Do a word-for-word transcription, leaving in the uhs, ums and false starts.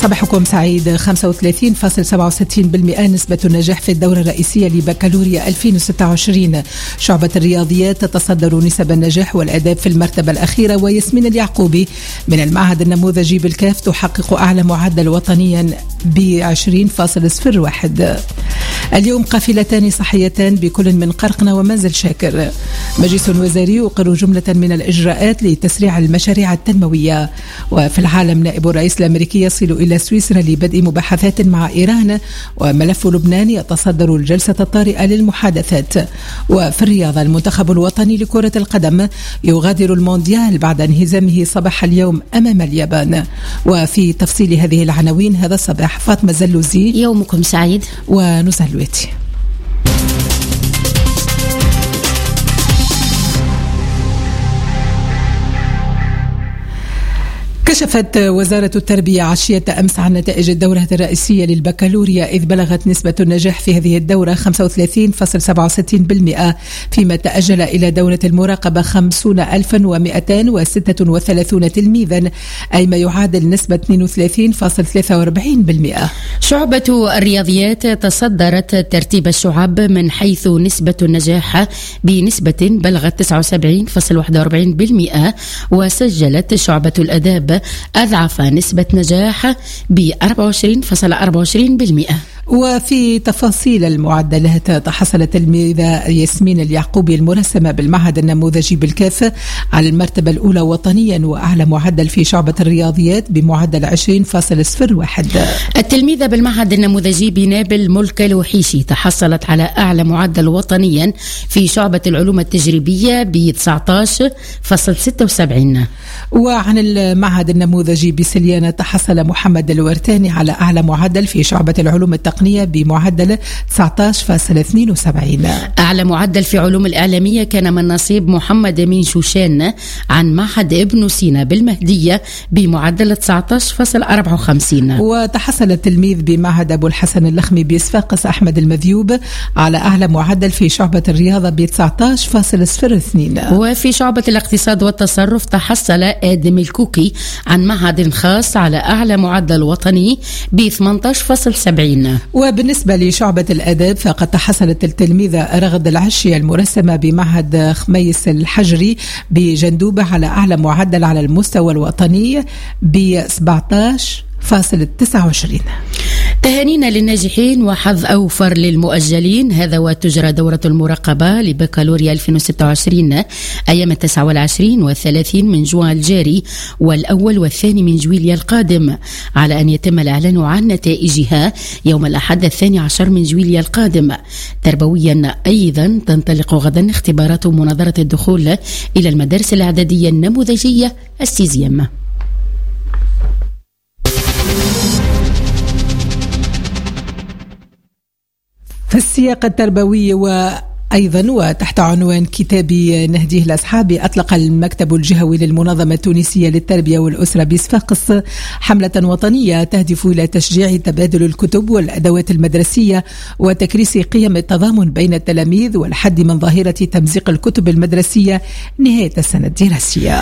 صباحكم سعيد. خمسة وثلاثين فاصلة سبعة وستين بالمئة نسبة النجاح في الدورة الرئيسية لبكالوريا ألفين وستة وعشرين. شعبة الرياضيات تتصدر نسب النجاح والآداب في المرتبة الأخيرة، وياسمين اليعقوبي من المعهد النموذجي بالكاف تحقق أعلى معدل وطنيا ب عشرين فاصلة صفر واحد. اليوم قافلتان صحيتان بكل من قرقنة ومنزل شاكر. مجلس وزاري يقر جملة من الإجراءات لتسريع المشاريع التنموية. وفي العالم نائب الرئيس الأمريكي يصل إلى سويسرا لبدء مباحثات مع إيران، وملف لبنان يتصدر الجلسة الطارئة للمحادثات. وفي الرياضة المنتخب الوطني لكرة القدم يغادر المونديال بعد انهزامه صباح اليوم أمام اليابان. وفي تفصيل هذه العناوين هذا الصباح فاطمة زلوزي. يومكم سعيد. ونسهلوتي. كشفت وزارة التربية عشية أمس عن نتائج الدورة الرئيسية للبكالوريا، إذ بلغت نسبة النجاح في هذه الدورة خمسة وثلاثين فاصلة سبعة وستين بالمئة، فيما تأجل إلى دورة المراقبة خمسين ألفا ومئتين وستة وثلاثين تلميذا، أي ما يعادل نسبة اثنين وثلاثين فاصلة ثلاثة وأربعين بالمئة. شعبة الرياضيات تصدرت ترتيب الشعب من حيث نسبة النجاح بنسبة بلغت تسعة وسبعين فاصلة واحد وأربعين بالمئة، وسجلت شعبة الآداب أضعف نسبة نجاح ب أربعة وعشرين فاصلة أربعة وعشرين بالمئة. وفي تفاصيل المعدلات تحصلت التلميذة ياسمين اليعقوبي المرسمة بالمعهد النموذجي بالكاف على المرتبة الأولى وطنيا، وأعلى معدل في شعبة الرياضيات بمعدل عشرين فاصلة صفر واحد. التلميذة بالمعهد النموذجي بنابل ملك الوحيشي تحصلت على أعلى معدل وطنيا في شعبة العلوم التجريبية ب تسعة عشر فاصلة ستة وسبعين. وعن المعهد النموذجي بسليانة تحصل محمد الورتاني على أعلى معدل في شعبة العلوم التقنية بمعدل تسعة عشر فاصلة اثنين وسبعين. أعلى معدل في علوم الإعلامية كان من نصيب محمد أمين شوشان عن معهد ابن سينا بالمهدية بمعدل تسعة عشر فاصلة أربعة وخمسين. وتحصل التلميذ بمعهد أبو الحسن اللخمي بصفاقس أحمد المذيوب على أعلى معدل في شعبة الرياضة ب تسعة عشر فاصلة صفر اثنين. وفي شعبة الاقتصاد والتصرف تحصل آدم الكوكي عن معهد خاص على أعلى معدل وطني ب ثمانية عشر فاصلة سبعين. وبالنسبة لشعبة الآداب فقد تحصلت التلميذة رغد العشي المرسمة بمعهد خميس الحجري بجندوبة على أعلى معدل على المستوى الوطني ب سبعة عشر فاصلة تسعة وعشرين. تهانينا للناجحين وحظ أوفر للمؤجلين. هذا وتجرى دورة المراقبة لبكالوريا ألفين وستة وعشرين أيام التاسع والعشرين والثلاثين من جوان الجاري والأول والثاني من جويليا القادم، على أن يتم الإعلان عن نتائجها يوم الأحد الثاني عشر من جويليا القادم. تربويا أيضا تنطلق غدا اختبارات مناظرة الدخول إلى المدارس الإعدادية النموذجية السيزيام. في السياق التربوي وأيضا وتحت عنوان كتابي نهديه لأصحابي، أطلق المكتب الجهوي للمنظمة التونسية للتربية والأسرة بصفاقس حملة وطنية تهدف إلى تشجيع تبادل الكتب والأدوات المدرسية وتكريس قيم التضامن بين التلاميذ والحد من ظاهرة تمزيق الكتب المدرسية نهاية السنة الدراسية.